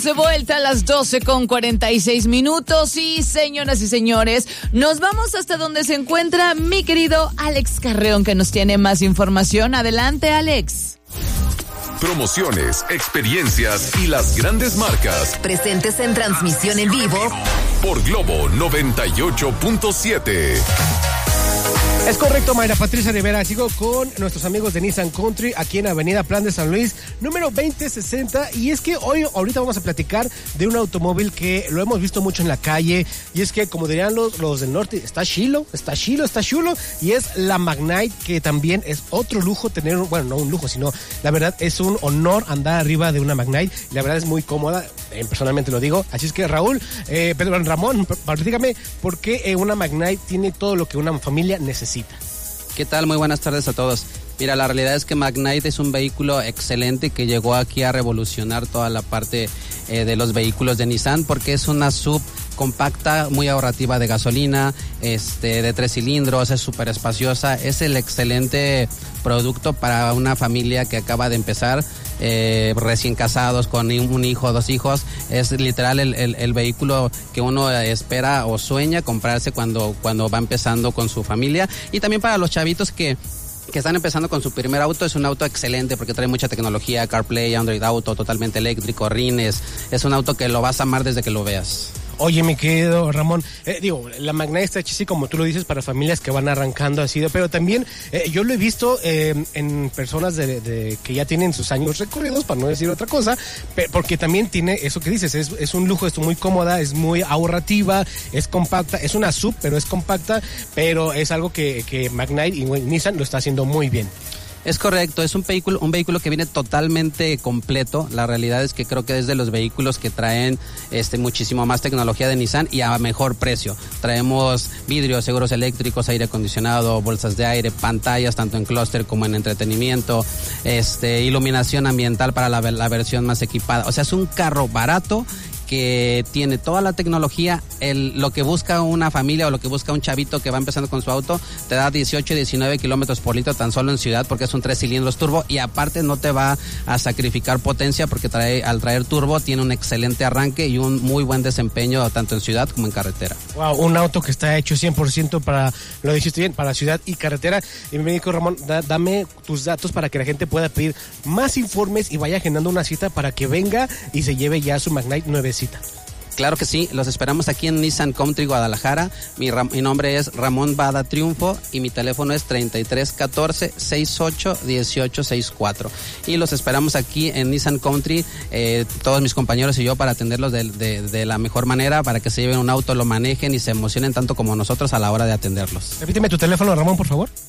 de vuelta a las 12:46 y señoras y señores, nos vamos hasta donde se encuentra mi querido Alex Carreón, que nos tiene más información. Adelante, Alex. Promociones, experiencias y las grandes marcas presentes en transmisión en vivo por Globo 98.7. Es correcto, Mayra Patricia Rivera. Sigo con nuestros amigos de Nissan Country aquí en Avenida Plan de San Luis, número 2060. Y es que ahorita vamos a platicar de un automóvil que lo hemos visto mucho en la calle. Y es que, como dirían los del norte, está chulo. Y es la Magnite, que también es otro lujo tener, bueno, no un lujo, sino la verdad es un honor andar arriba de una Magnite. Y la verdad es muy cómoda, personalmente lo digo. Así es que Ramón, platícame por qué una Magnite tiene todo lo que una familia necesita. ¿Qué tal? Muy buenas tardes a todos. Mira, la realidad es que Magnite es un vehículo excelente que llegó aquí a revolucionar toda la parte de los vehículos de Nissan, porque es una sub compacta, muy ahorrativa de gasolina, de 3 cilindros, es súper espaciosa, es el excelente producto para una familia que acaba de empezar, recién casados, con un hijo, 2 hijos. Es literal el vehículo que uno espera o sueña comprarse cuando va empezando con su familia. Y también para los chavitos que están empezando con su primer auto, es un auto excelente porque trae mucha tecnología, CarPlay, Android Auto, totalmente eléctrico, rines. Es un auto que lo vas a amar desde que lo veas. Oye, mi querido Ramón, la Magnite está hecha así, como tú lo dices, para familias que van arrancando así, pero también yo lo he visto en personas que ya tienen sus años recorridos, para no decir otra cosa, porque también tiene eso que dices, es un lujo, es muy cómoda, es muy ahorrativa, es compacta, es una sub, pero es compacta, pero es algo que Magnite y Nissan lo está haciendo muy bien. Es correcto, es un vehículo que viene totalmente completo. La realidad es que creo que es de los vehículos que traen muchísimo más tecnología de Nissan y a mejor precio. Traemos vidrios, seguros eléctricos, aire acondicionado, bolsas de aire, pantallas tanto en clúster como en entretenimiento, iluminación ambiental para la versión más equipada. O sea, es un carro barato que tiene toda la tecnología, lo que busca una familia o lo que busca un chavito que va empezando con su auto. Te da 18 y 19 kilómetros por litro tan solo en ciudad, porque es un 3 cilindros turbo, y aparte no te va a sacrificar potencia porque al traer turbo tiene un excelente arranque y un muy buen desempeño tanto en ciudad como en carretera. Wow, un auto que está hecho 100% para, lo dijiste bien, para ciudad y carretera. Y me dijo Ramón, dame tus datos para que la gente pueda pedir más informes y vaya agendando una cita para que venga y se lleve ya su Magnite nuevecita. Claro que sí, los esperamos aquí en Nissan Country Guadalajara. Mi nombre es Ramón Bada Triunfo y mi teléfono es 3314-681864. Y los esperamos aquí en Nissan Country, todos mis compañeros y yo, para atenderlos de la mejor manera, para que se lleven un auto, lo manejen y se emocionen tanto como nosotros a la hora de atenderlos. Repíteme tu teléfono, Ramón, por favor.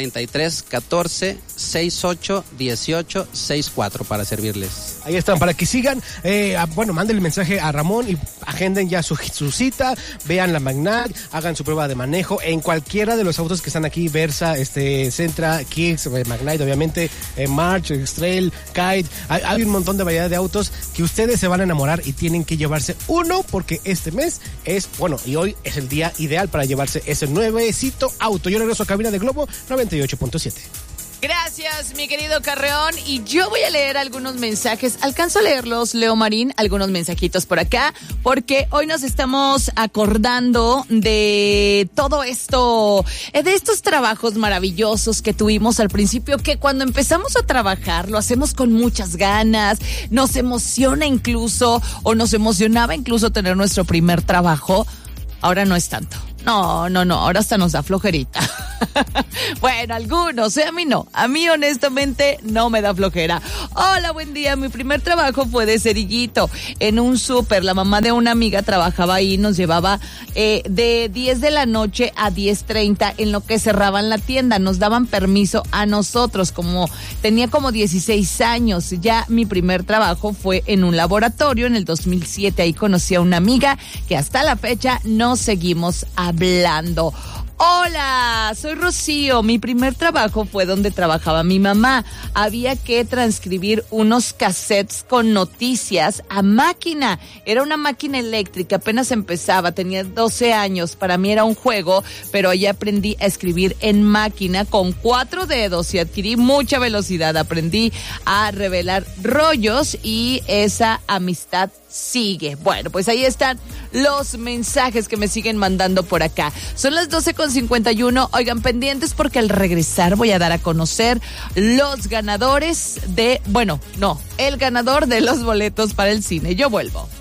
3314-681864 para servirles. Ahí están, para que sigan, manden el mensaje a Ramón y agenden ya su cita, vean la Magnite, hagan su prueba de manejo en cualquiera de los autos que están aquí, Versa, Sentra, Kicks, Magnite, obviamente, March, X-Trail, Kite. Hay un montón de variedad de autos que ustedes se van a enamorar y tienen que llevarse uno, porque este mes y hoy es el día ideal para llevarse ese nuevecito auto. Yo regreso a cabina de Globo 98.7. Gracias, mi querido Carreón. Y yo voy a leer algunos mensajes. Alcanzo a leerlos, Leo Marín, algunos mensajitos por acá, porque hoy nos estamos acordando de todo esto, de estos trabajos maravillosos que tuvimos al principio, que cuando empezamos a trabajar lo hacemos con muchas ganas, nos emociona incluso, o nos emocionaba incluso tener nuestro primer trabajo. Ahora no es tanto. No, ahora hasta nos da flojerita. Bueno, algunos, a mí no. A mí honestamente no me da flojera. Hola, buen día. Mi primer trabajo fue de cerillito en un súper. La mamá de una amiga trabajaba ahí, nos llevaba de 10 de la noche a 10:30 en lo que cerraban la tienda. Nos daban permiso a nosotros, tenía como 16 años. Ya mi primer trabajo fue en un laboratorio en el 2007. Ahí conocí a una amiga que hasta la fecha nos seguimos hablando. Hola, soy Rocío. Mi primer trabajo fue donde trabajaba mi mamá. Había que transcribir unos cassettes con noticias a máquina. Era una máquina eléctrica, apenas empezaba, tenía 12 años. Para mí era un juego, pero ahí aprendí a escribir en máquina con 4 dedos y adquirí mucha velocidad. Aprendí a revelar rollos y esa amistad sigue. Bueno, pues ahí están los mensajes que me siguen mandando por acá. Son las 12:51. Oigan, pendientes porque al regresar voy a dar a conocer los ganadores el ganador de los boletos para el cine. Yo vuelvo.